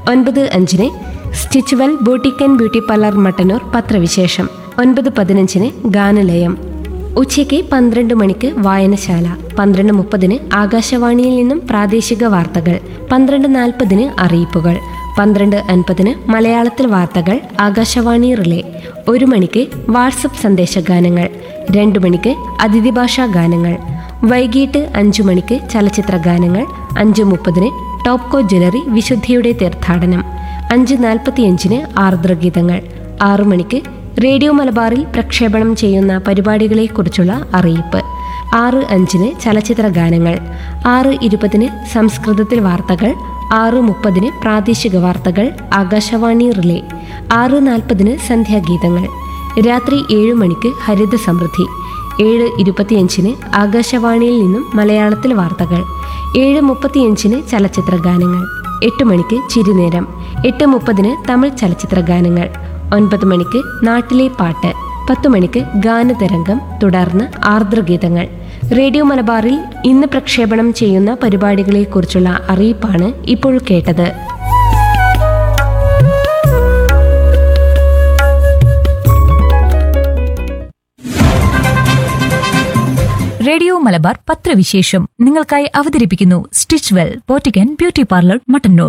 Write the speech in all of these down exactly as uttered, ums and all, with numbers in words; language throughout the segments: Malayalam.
ഒൻപത് അഞ്ചിന് Stitchwell boutique and beauty parlour Mattannur പത്രവിശേഷം. ഒൻപത് പതിനഞ്ചിന് ഗാനലയം. ഉച്ചയ്ക്ക് പന്ത്രണ്ട് മണിക്ക് വായനശാല. പന്ത്രണ്ട് മുപ്പതിന് ആകാശവാണിയിൽ നിന്നും പ്രാദേശിക വാർത്തകൾ. പന്ത്രണ്ട് നാൽപ്പതിന് അറിയിപ്പുകൾ. പന്ത്രണ്ട് അൻപതിന് മലയാളത്തിൽ വാർത്തകൾ ആകാശവാണി റിലേ. ഒരു മണിക്ക് വാട്സപ്പ് സന്ദേശഗാനങ്ങൾ. രണ്ടു മണിക്ക് അതിഥി ഭാഷാ ഗാനങ്ങൾ. വൈകിട്ട് അഞ്ചു മണിക്ക് ചലച്ചിത്ര ഗാനങ്ങൾ. അഞ്ചു മുപ്പതിന് ടോപ്കോ ജ്വല്ലറി വിശുദ്ധിയുടെ തീർത്ഥാടനം. അഞ്ച് നാൽപ്പത്തിയഞ്ചിന് ആർദ്രഗീതങ്ങൾ. ആറു മണിക്ക് റേഡിയോ മലബാറിൽ പ്രക്ഷേപണം ചെയ്യുന്ന പരിപാടികളെക്കുറിച്ചുള്ള അറിയിപ്പ്. ആറ് അഞ്ചിന് ചലച്ചിത്ര ഗാനങ്ങൾ. ആറ് ഇരുപതിന് സംസ്കൃതത്തിൽ വാർത്തകൾ. ആറ് മുപ്പതിന് പ്രാദേശിക വാർത്തകൾ ആകാശവാണി റിലേ. ആറ് നാൽപ്പതിന് സന്ധ്യാഗീതങ്ങൾ. രാത്രി ഏഴു മണിക്ക് ഹരിത സമൃദ്ധി. ഏഴ് ഇരുപത്തിയഞ്ചിന് ആകാശവാണിയിൽ നിന്നും മലയാളത്തിൽ വാർത്തകൾ. ഏഴ് മുപ്പത്തിയഞ്ചിന് ചലച്ചിത്ര ഗാനങ്ങൾ. എട്ട് മണിക്ക് ചിരിനേരം. എട്ട് മുപ്പതിന് തമിഴ് ചലച്ചിത്ര ഗാനങ്ങൾ. ഒൻപത് മണിക്ക് നാട്ടിലെ പാട്ട്. പത്തു മണിക്ക് ഗാനതരംഗം. തുടർന്ന് ആർദ്രഗീതങ്ങൾ. റേഡിയോ മലബാറിൽ ഇന്ന് പ്രക്ഷേപണം ചെയ്യുന്ന പരിപാടികളെക്കുറിച്ചുള്ള അറിയിപ്പാണ് ഇപ്പോൾ കേട്ടത്. റേഡിയോ മലബാർ പത്രവിശേഷം നിങ്ങൾക്കായി അവതരിപ്പിക്കുന്നു Stitchwell boutique and beauty parlour Mattannur.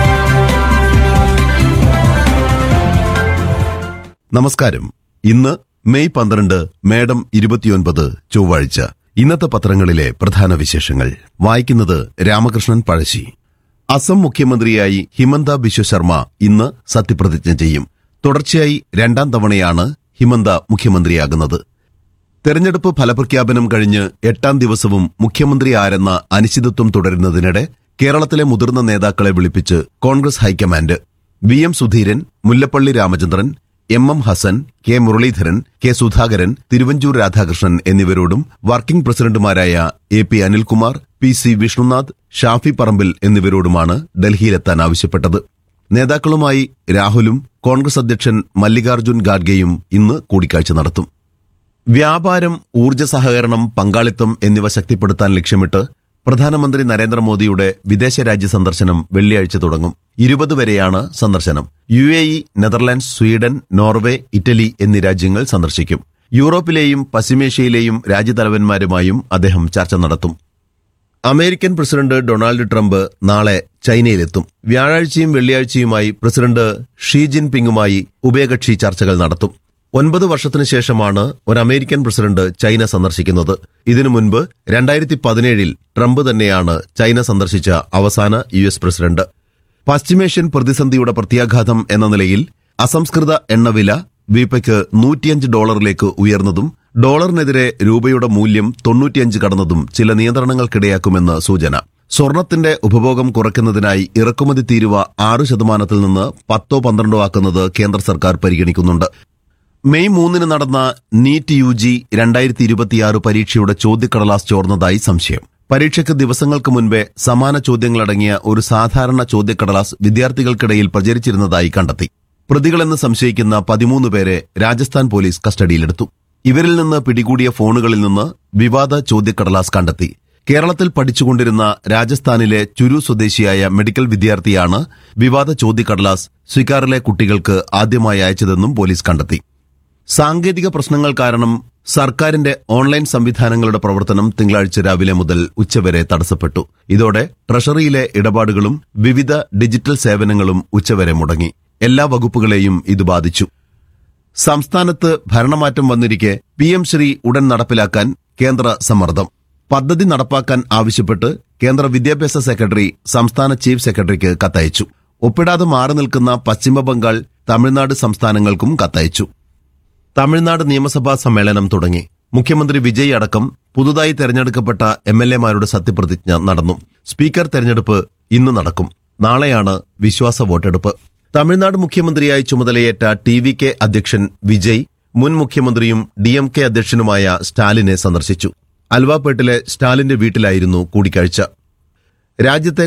നമസ്കാരം. ഇന്ന് മെയ് പന്ത്രണ്ട്, മേഡം ഇരുപത്തിയൊൻപത്, ചൊവ്വാഴ്ച. ഇന്നത്തെ പത്രങ്ങളിലെ പ്രധാന വിശേഷങ്ങൾ വായിക്കുന്നത് രാമകൃഷ്ണൻ പഴശ്ശി. അസം മുഖ്യമന്ത്രിയായി ഹിമന്ത ബിശ്വ ശർമ്മ ഇന്ന് സത്യപ്രതിജ്ഞ ചെയ്യും. തുടർച്ചയായി രണ്ടാം തവണയാണ് ഹിമന്ത മുഖ്യമന്ത്രിയാകുന്നത്. തെരഞ്ഞെടുപ്പ് ഫലപ്രഖ്യാപനം കഴിഞ്ഞ് എട്ടാം ദിവസവും മുഖ്യമന്ത്രി ആരെന്ന അനിശ്ചിതത്വം തുടരുന്നതിനിടെ കേരളത്തിലെ മുതിർന്ന നേതാക്കളെ വിളിപ്പിച്ച് Congress high command. V M Sudheeran, Mullappally Ramachandran, M M Hasan, K Muraleedharan, K Sudhakaran, Thiruvanchoor Radhakrishnan എന്നിവരോടും working പ്രസിഡന്റുമാരായ A P Anilkumar, P C Vishnunath, Shafi Parambil എന്നിവരോടുമാണ് ഡൽഹിയിലെത്താൻ ആവശ്യപ്പെട്ടത്. നേതാക്കളുമായി രാഹുലും കോൺഗ്രസ് അധ്യക്ഷൻ മല്ലികാർജ്ജുൻ ഖാർഗെയും ഇന്ന് കൂടിക്കാഴ്ച നടത്തും. വ്യാപാരം, ഊർജ്ജ സഹകരണം, പങ്കാളിത്തം എന്നിവ ശക്തിപ്പെടുത്താൻ ലക്ഷ്യമിട്ട് പ്രധാനമന്ത്രി നരേന്ദ്രമോദിയുടെ വിദേശ രാജ്യ സന്ദർശനം വെള്ളിയാഴ്ച തുടങ്ങും. ഇരുപത് വരെയാണ് സന്ദർശനം. U A E, Netherlands, Sweden, Norway, Italy എന്നീ രാജ്യങ്ങൾ സന്ദർശിക്കും. യൂറോപ്പിലെയും പശ്ചിമേഷ്യയിലെയും രാജ്യതലവന്മാരുമായും അദ്ദേഹം ചർച്ച നടത്തും. അമേരിക്കൻ പ്രസിഡന്റ് ഡൊണാൾഡ് ട്രംപ് നാളെ ചൈനയിലെത്തും. വ്യാഴാഴ്ചയും വെള്ളിയാഴ്ചയുമായി പ്രസിഡന്റ് ഷീ ജിൻപിങ്ങുമായി ഉഭയകക്ഷി ചർച്ചകൾ നടത്തും. ഒൻപത് വർഷത്തിനു ശേഷമാണ് ഒരു അമേരിക്കൻ പ്രസിഡന്റ് ചൈന സന്ദർശിക്കുന്നത്. ഇതിനു മുൻപ് രണ്ടായിരത്തി പതിനേഴിൽ ട്രംപ് തന്നെയാണ് ചൈന സന്ദർശിച്ച അവസാന യു എസ് പ്രസിഡന്റ്. പശ്ചിമേഷ്യൻ പ്രതിസന്ധിയുടെ പ്രത്യാഘാതം എന്ന നിലയിൽ അസംസ്കൃത എണ്ണവില വീപ്പയ്ക്ക് നൂറ്റിയഞ്ച് ഡോളറിലേക്ക് ഉയർന്നതും ഡോളറിനെതിരെ രൂപയുടെ മൂല്യം തൊണ്ണൂറ്റിയഞ്ച് കടന്നതും ചില നിയന്ത്രണങ്ങൾക്കിടയാക്കുമെന്ന് സൂചന. സ്വർണത്തിന്റെ ഉപഭോഗം കുറയ്ക്കുന്നതിനായി ഇറക്കുമതി തീരുവ ആറ് ശതമാനത്തിൽ നിന്ന് പത്തോ പന്ത്രണ്ടോ ആക്കുന്നത് കേന്ദ്ര സർക്കാർ പരിഗണിക്കുന്നുണ്ട്. മെയ് മൂന്നിന് നടന്ന നീറ്റ് യു ജി രണ്ടായിരത്തി ഇരുപത്തിയാറ് പരീക്ഷയുടെ ചോദ്യക്കടലാസ് ചോർന്നതായി സംശയം. പരീക്ഷയ്ക്ക് ദിവസങ്ങൾക്ക് മുൻപേ സമാന ചോദ്യങ്ങളടങ്ങിയ ഒരു സാധാരണ ചോദ്യക്കടലാസ് വിദ്യാർത്ഥികൾക്കിടയിൽ പ്രചരിച്ചിരുന്നതായി കണ്ടെത്തി. പ്രതികളെന്ന് സംശയിക്കുന്ന പതിമൂന്ന് പേരെ രാജസ്ഥാൻ പോലീസ് കസ്റ്റഡിയിലെടുത്തു. ഇവരിൽ നിന്ന് പിടികൂടിയ ഫോണുകളിൽ നിന്ന് വിവാദ ചോദ്യക്കടലാസ് കണ്ടെത്തി. കേരളത്തിൽ പഠിച്ചുകൊണ്ടിരുന്ന രാജസ്ഥാനിലെ ചുരു സ്വദേശിയായ മെഡിക്കൽ വിദ്യാർത്ഥിയാണ് വിവാദ ചോദ്യക്കടലാസ് സ്വിക്കാറിലെ കുട്ടികൾക്ക് ആദ്യമായി അയച്ചതെന്നും പോലീസ് കണ്ടെത്തി. സാങ്കേതിക പ്രശ്നങ്ങൾ കാരണം സർക്കാരിന്റെ ഓൺലൈൻ സംവിധാനങ്ങളുടെ പ്രവർത്തനം തിങ്കളാഴ്ച രാവിലെ മുതൽ ഉച്ചവരെ തടസ്സപ്പെട്ടു. ഇതോടെ ട്രഷറിയിലെ ഇടപാടുകളും വിവിധ ഡിജിറ്റൽ സേവനങ്ങളും ഉച്ചവരെ മുടങ്ങി. എല്ലാ വകുപ്പുകളെയും ഇത് ബാധിച്ചു. സംസ്ഥാനത്ത് ഭരണമാറ്റം വന്നിരിക്കെ പി എം ശ്രീ ഉടൻ നടപ്പിലാക്കാൻ കേന്ദ്ര സമ്മർദ്ദം. പദ്ധതി നടപ്പാക്കാൻ ആവശ്യപ്പെട്ട് കേന്ദ്ര വിദ്യാഭ്യാസ സെക്രട്ടറി സംസ്ഥാന ചീഫ് സെക്രട്ടറിക്ക് കത്തയച്ചു. ഒപ്പിടാതെ മാറി നിൽക്കുന്ന പശ്ചിമബംഗാൾ, തമിഴ്നാട് സംസ്ഥാനങ്ങൾക്കും കത്തയച്ചു. തമിഴ്നാട് നിയമസഭാ സമ്മേളനം തുടങ്ങി. മുഖ്യമന്ത്രി വിജയ് അടക്കം പുതുതായി തെരഞ്ഞെടുക്കപ്പെട്ട എം എൽ എമാരുടെ സത്യപ്രതിജ്ഞ നടന്നു. സ്പീക്കർ തെരഞ്ഞെടുപ്പ് ഇന്ന് നടക്കും. നാളെയാണ് വിശ്വാസ വോട്ടെടുപ്പ്. തമിഴ്നാട് മുഖ്യമന്ത്രിയായി ചുമതലയേറ്റ ടി വി കെ അധ്യക്ഷൻ വിജയ് മുൻ മുഖ്യമന്ത്രിയും ഡി എം കെ അധ്യക്ഷനുമായ സ്റ്റാലിനെ സന്ദർശിച്ചു. അൽവാപേട്ടിലെ സ്റ്റാലിന്റെ വീട്ടിലായിരുന്നു കൂടിക്കാഴ്ച. രാജ്യത്തെ